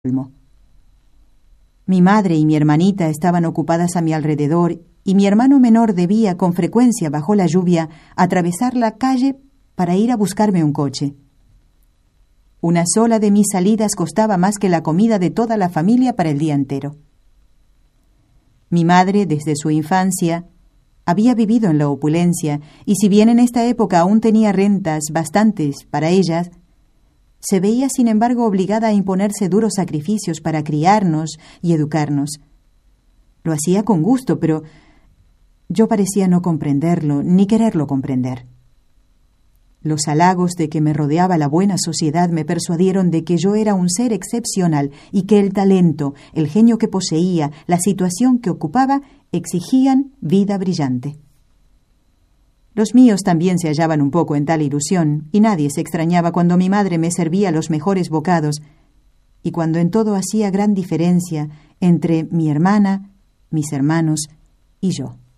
Estocolmo. Mi madre y mi hermanita estaban ocupadas a mi alrededor y mi hermano menor debía, con frecuencia bajo la lluvia, atravesar la calle para ir a buscarme un coche. Una sola de mis salidas costaba más que la comida de toda la familia para el día entero. Mi madre, desde su infancia, había vivido en la opulencia y si bien en esta época aún tenía rentas bastantes para ellas, se veía sin embargo obligada a imponerse duros sacrificios para criarnos y educarnos. Lo hacía con gusto, pero yo parecía no comprenderlo ni quererlo comprender. Los halagos de que me rodeaba la buena sociedad me persuadieron de que yo era un ser excepcional y que el talento, el genio que poseía, la situación que ocupaba, exigían vida brillante. Los míos también se hallaban un poco en tal ilusión, y nadie se extrañaba cuando mi madre me servía los mejores bocados, y cuando en todo hacía gran diferencia entre mi hermana, mis hermanos y yo.